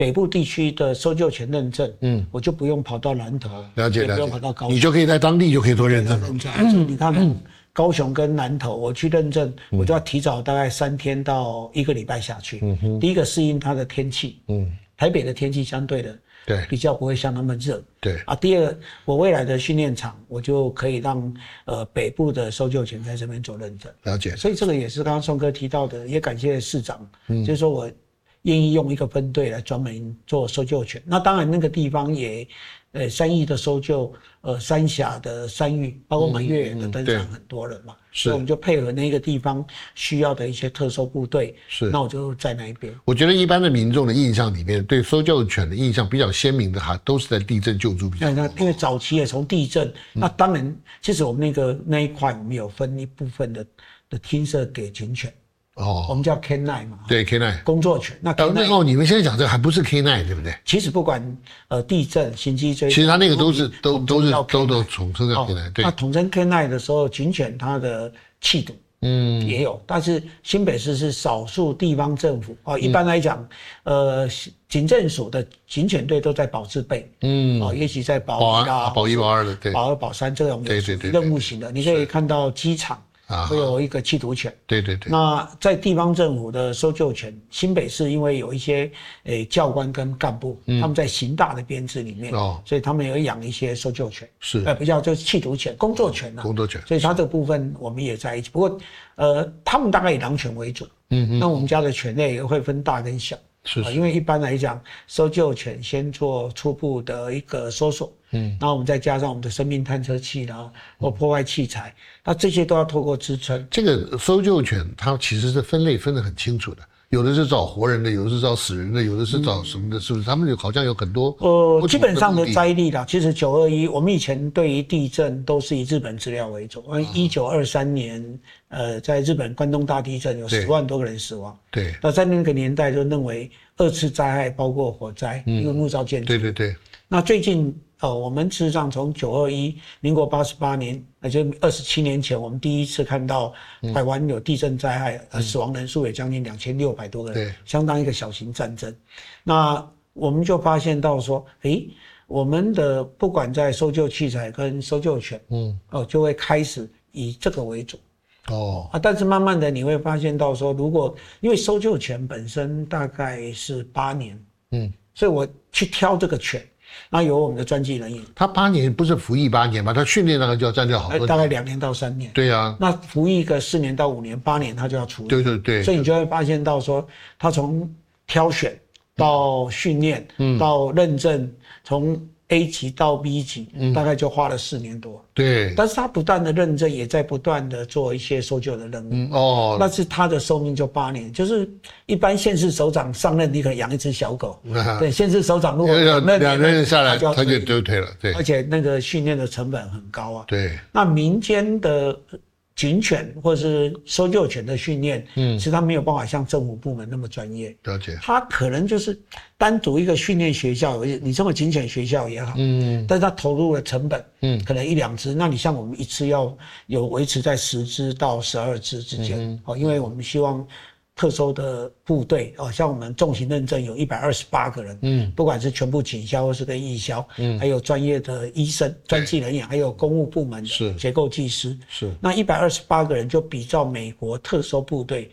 北部地区的搜救犬认证，我就不用跑到南投， 了解， 也不用跑到高雄， 你就可以在当地就可以做认证了。 你看，高雄跟南投，我去认证，我就要提早大概3天到1个礼拜下去。第一个适应它的天气，台北的天气相对的。 对， 比较不会像那么热。 对啊，第二，我未来的训练场，我就可以让北部的搜救犬在这边做认证。 了解。 所以这个也是刚刚宋哥提到的，也感谢市长，就是说我愿意用一个分队来专门做搜救犬。那当然那个地方也，山域的搜救，三峡的山域，包括我们越野的登山很多人嘛。所以我们就配合那个地方需要的一些特搜部队，那我就在那一边。 我觉得一般的民众的印象里面，对搜救犬的印象比较鲜明的哈，都是在地震救助比较多。 因为早期也从地震，那当然，其实我们那一块，我们有分一部分的厅舍给警犬。我们叫 K9 嘛， 对 K9 工作犬。那 K9 你们现在讲这个还不是 K9 对不对？ 其实不管地震、行击追， 其实它那个都统称叫 K9。对， 那统称 K9 的时候，警犬它的气度也有，但是新北市是少数地方政府一般来讲，警政署的警犬队都在保自备，也许在保1啦、 保1、保2的，对， 保2、保3这种任务型的，你可以看到机场。会有一个缉毒犬， 对。 那在地方政府的搜救犬，新北市因为有一些教官跟干部，他们在刑大的编制里面，所以他们有养一些搜救犬， 是比较就是缉毒犬、工作犬工作犬， 所以它这部分我们也在一起。不过他们大概以狼犬为主，那我们家的犬类也会分大跟小。是因为一般来讲，搜救犬先做初步的一个搜索，然后我们再加上我们的生命探测器啦，或破坏器材，那这些都要透过支撑。 这个搜救犬它其实是分类分得很清楚的，有的是找活人的，有的是找死人的，有的是找什么的，是不是？他们好像有很多基本上的灾例啦，其实921我们以前对于地震都是以日本资料为主。1923年，在日本关东大地震有10万多个人死亡。 对。那在那个年代就认为2次灾害包括火灾，因为木造建筑。 对。 那最近我们事实上从921民国88年，那就27年前，我们第一次看到台湾有地震灾害，死亡人数也将近2600多个人，相当一个小型战争。那我们就发现到说，我们的不管在搜救器材跟搜救犬，就会开始以这个为主。但是慢慢的你会发现到说，如果因为搜救犬本身大概是8年，所以我去挑这个犬。那有我们的专技人员， 他8年不是服役8年吧？他训练那个就要占掉好多年， 大概2年到3年。 对啊， 那服役个4年到5年、8年，他就要出役。 对。 所以你就会发现到说，他从挑选到训练，到认证，从 A 级到 B 级，大概就花了4年多。 对。 但是他不断的认证，也在不断的做一些搜救的任务。但是他的寿命就8年，就是一般县市首长上任，你可以养一只小狗。对，县市首长如果 2任下来，他就退了。对。 而且那个训练的成本很高啊。 对。 那民间的警犬或是搜救犬的训练，其实他没有办法像政府部门那么专业。 了解。 他可能就是单独一个训练学校，你这么警犬学校也好，但是他投入的成本，可能1、2只，那你像我们一次要有维持在10只到12只之间，因为我们希望特搜的部队像我们重型认证有128个人，不管是全部警消或是跟义消，还有专业的医生、专技人员，还有公务部门的结构技师，那128个人就比照美国特搜部队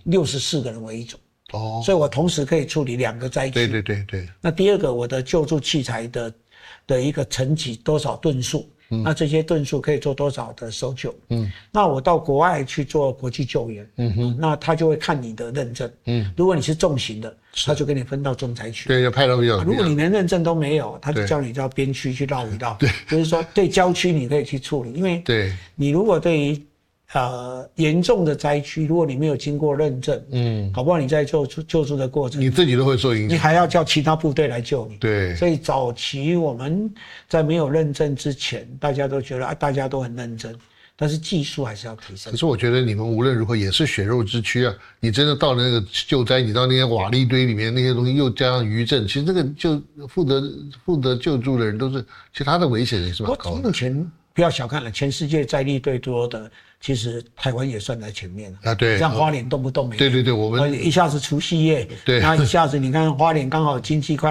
，64个人为一组。所以我同时可以处理2个灾区。 对。 那第二个，我的救助器材的一个层级多少吨数，那这些吨数可以做多少的搜救。那我到国外去做国际救援，那他就会看你的认证。如果你是重型的，他就给你分到重灾区。 对，要派到比较。 如果你连认证都没有，他就叫你到边区去绕一绕。对，就是说对郊区你可以去处理，因为你如果对于严重的灾区，如果你没有经过认证，搞不好你在救助的过程， 你自己都会受影响， 你还要叫其他部队来救你。 对， 所以早期我们在没有认证之前，大家都觉得大家都很认真，但是技术还是要提升。 可是我觉得你们无论如何也是血肉之躯啊！你真的到了那个救灾，你到那些瓦砾堆里面那些东西，又加上余震，其实这个就负责救助的人都是，其实他的危险也是蛮高的。 目前不要小看了，全世界灾地最多的其实台湾也算在前面了啊。对， 像花莲动不动对，我们一下子除夕夜， 对， 然后一下子你看花莲刚好经济快